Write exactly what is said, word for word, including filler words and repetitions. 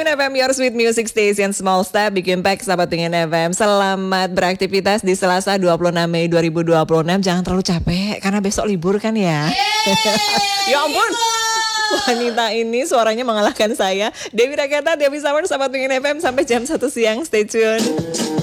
F M, your sweet music station, small step, big impact, sahabat Pingin F M. Selamat beraktivitas di Selasa dua puluh enam Mei dua ribu dua puluh enam. Jangan terlalu capek, karena besok libur kan ya. Ya ampun, wanita ini suaranya mengalahkan saya. Dewi Raketa, Dewi Summer, sahabat Pingin F M. Sampai jam satu siang, stay tune.